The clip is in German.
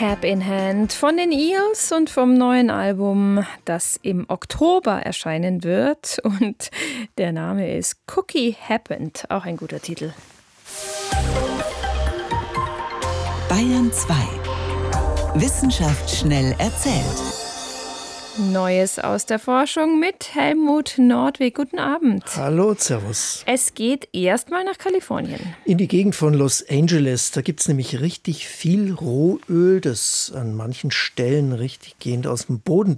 Cap in Hand von den Eels und vom neuen Album, das im Oktober erscheinen wird. Und der Name ist Cookie Happened, auch ein guter Titel. Bayern 2. Wissenschaft schnell erzählt. Neues aus der Forschung mit Helmut Nordwig. Guten Abend. Hallo, servus. Es geht erstmal nach Kalifornien. In die Gegend von Los Angeles, da gibt es nämlich richtig viel Rohöl, das an manchen Stellen richtig gehend aus dem Boden